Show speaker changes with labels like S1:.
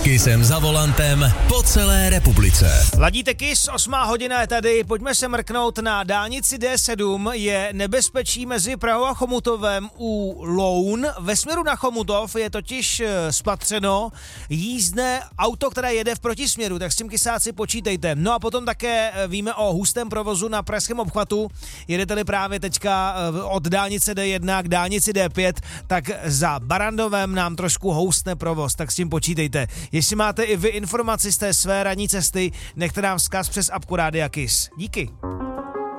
S1: Kissem za volantem po celé republice.
S2: Ladíte Kiss, 8 hodina je tady, pojďme se mrknout na dálnici D7, je nebezpečí mezi Prahou a Chomutovem u Loun. Ve směru na Chomutov je totiž spatřeno jízdné auto, které jede v protisměru, tak s tím kysáci počítejte. No a potom také víme o hustém provozu na pražském obchvatu. Jedete-li právě teďka od dálnice D1 k dálnici D5, tak za Barandovem nám trošku houstne provoz, tak s tím počítejte. Jestli máte i vy informaci z té své ranní cesty, nechte nám vzkaz přes apku Rádia Kiss. Díky.